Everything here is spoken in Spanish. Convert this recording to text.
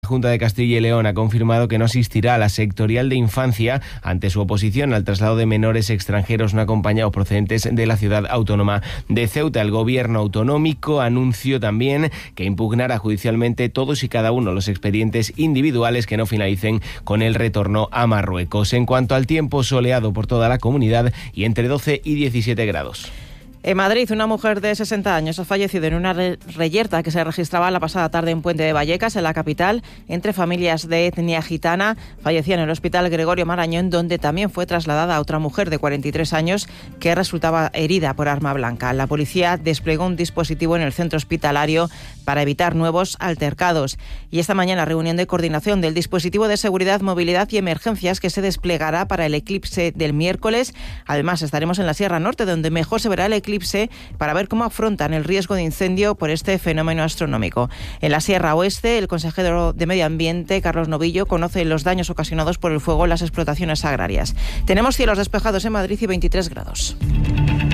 Junta de Castilla y León ha confirmado que no asistirá a la sectorial de infancia ante su oposición al traslado de menores extranjeros no acompañados procedentes de la ciudad autónoma de Ceuta. El gobierno autonómico anunció también que impugnará judicialmente todos y cada uno de los expedientes individuales que no finalicen con el retorno a Marruecos. En cuanto al tiempo, soleado por toda la comunidad y entre 12 y 17 grados. En Madrid, una mujer de 60 años ha fallecido en una reyerta que se registraba la pasada tarde en Puente de Vallecas, en la capital, entre familias de etnia gitana. Fallecía en el Hospital Gregorio Marañón, donde también fue trasladada a otra mujer de 43 años que resultaba herida por arma blanca. La policía desplegó un dispositivo en el centro hospitalario para evitar nuevos altercados. Y esta mañana, reunión de coordinación del dispositivo de seguridad, movilidad y emergencias que se desplegará para el eclipse del miércoles. Además, estaremos en la Sierra Norte, donde mejor se verá el eclipse, para ver cómo afrontan el riesgo de incendio por este fenómeno astronómico. En la Sierra Oeste, el consejero de Medio Ambiente, Carlos Novillo, conoce los daños ocasionados por el fuego en las explotaciones agrarias. Tenemos cielos despejados en Madrid y 23 grados.